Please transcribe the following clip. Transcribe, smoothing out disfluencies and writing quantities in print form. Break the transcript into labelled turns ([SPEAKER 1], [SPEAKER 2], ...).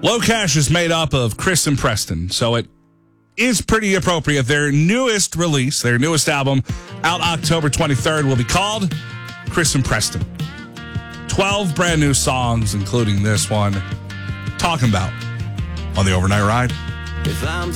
[SPEAKER 1] Low Cash is made up of Chris and Preston, so it is pretty appropriate. Their newest release, their newest album, out October 23rd, will be called Chris and Preston. 12 brand new songs, including this one, talking about on the Overnight Ride.
[SPEAKER 2] If I'm